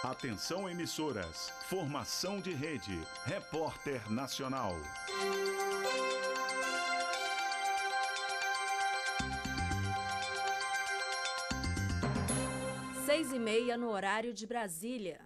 Atenção emissoras, formação de rede, Repórter Nacional. 6h30 no horário de Brasília.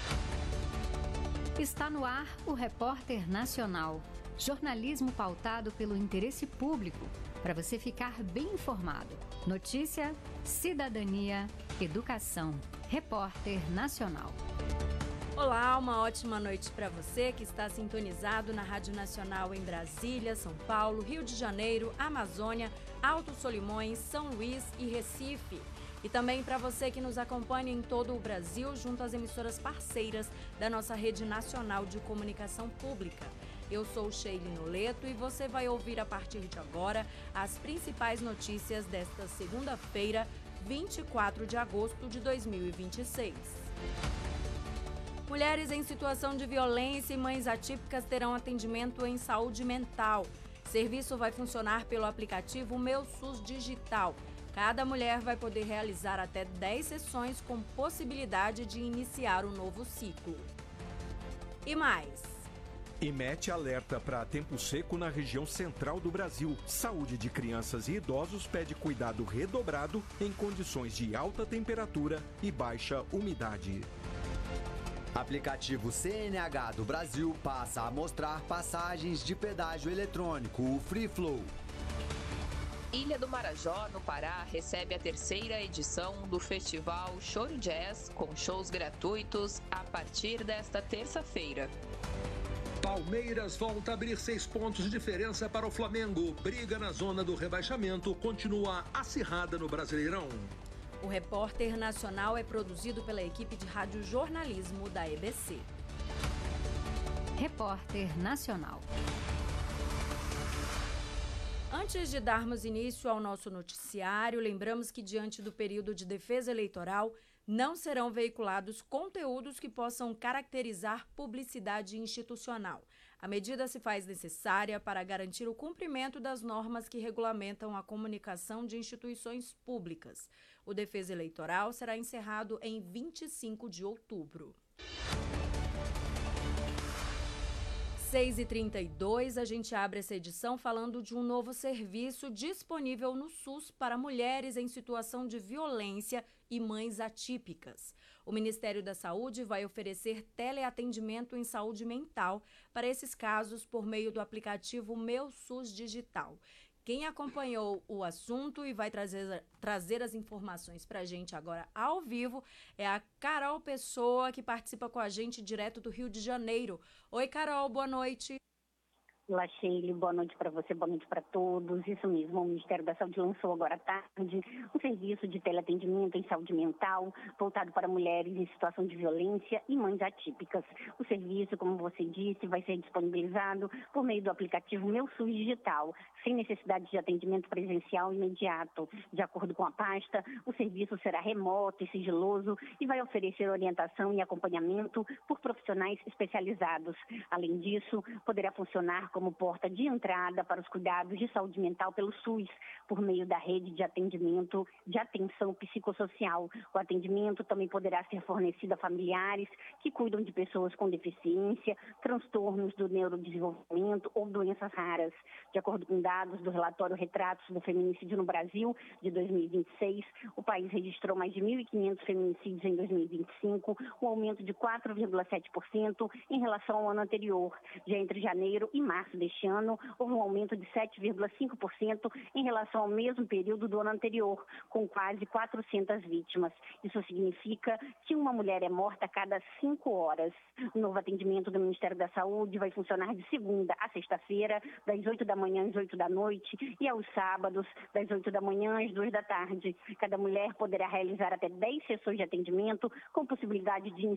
Está no ar o Repórter Nacional. Jornalismo pautado pelo interesse público, para você ficar bem informado. Notícia, cidadania, educação. Repórter Nacional. Olá, uma ótima noite para você que está sintonizado na Rádio Nacional em Brasília, São Paulo, Rio de Janeiro, Amazônia, Alto Solimões, São Luís e Recife. E também para você que nos acompanha em todo o Brasil, junto às emissoras parceiras da nossa Rede Nacional de Comunicação Pública. Eu sou Sheila Noleto e você vai ouvir a partir de agora as principais notícias desta segunda-feira, 24 de agosto de 2026. Mulheres em situação de violência e mães atípicas terão atendimento em saúde mental. O serviço vai funcionar pelo aplicativo Meu SUS Digital. Cada mulher vai poder realizar até 10 sessões com possibilidade de iniciar um novo ciclo. E mais. IMET alerta para tempo seco na região central do Brasil. Saúde de crianças e idosos pede cuidado redobrado em condições de alta temperatura e baixa umidade. Aplicativo CNH do Brasil passa a mostrar passagens de pedágio eletrônico, o Free Flow. Ilha do Marajó, no Pará, recebe a terceira edição do Festival Choro Jazz, com shows gratuitos a partir desta terça-feira. Palmeiras volta a abrir 6 pontos de diferença para o Flamengo. Briga na zona do rebaixamento continua acirrada no Brasileirão. O Repórter Nacional é produzido pela equipe de radiojornalismo da EBC. Repórter Nacional. Antes de darmos início ao nosso noticiário, lembramos que diante do período de defesa eleitoral, não serão veiculados conteúdos que possam caracterizar publicidade institucional. A medida se faz necessária para garantir o cumprimento das normas que regulamentam a comunicação de instituições públicas. O defesa eleitoral será encerrado em 25 de outubro. 6h32, a gente abre essa edição falando de um novo serviço disponível no SUS para mulheres em situação de violência e mães atípicas. O Ministério da Saúde vai oferecer teleatendimento em saúde mental para esses casos por meio do aplicativo Meu SUS Digital. Quem acompanhou o assunto e vai trazer as informações para a gente agora ao vivo é a Carol Pessoa, que participa com a gente direto do Rio de Janeiro. Oi, Carol, boa noite. Olá, Sheila, boa noite para você, boa noite para todos. Isso mesmo, o Ministério da Saúde lançou agora à tarde um serviço de teleatendimento em saúde mental voltado para mulheres em situação de violência e mães atípicas. O serviço, como você disse, vai ser disponibilizado por meio do aplicativo Meu SUS Digital, sem necessidade de atendimento presencial imediato. De acordo com a pasta, o serviço será remoto e sigiloso e vai oferecer orientação e acompanhamento por profissionais especializados. Além disso, poderá funcionar como porta de entrada para os cuidados de saúde mental pelo SUS, por meio da rede de atendimento de atenção psicossocial. O atendimento também poderá ser fornecido a familiares que cuidam de pessoas com deficiência, transtornos do neurodesenvolvimento ou doenças raras. De acordo com dados do relatório Retratos do Feminicídio no Brasil, de 2026, o país registrou mais de 1.500 feminicídios em 2025, um aumento de 4,7% em relação ao ano anterior. Já entre janeiro e março deste ano, houve um aumento de 7,5% em relação ao mesmo período do ano anterior, com quase 400 vítimas. Isso significa que uma mulher é morta a cada 5 horas. O novo atendimento do Ministério da Saúde vai funcionar de segunda a sexta-feira, das 8 da manhã às 8 da noite, e aos sábados, das 8 da manhã às 2 da tarde. Cada mulher poderá realizar até 10 sessões de atendimento, com possibilidade de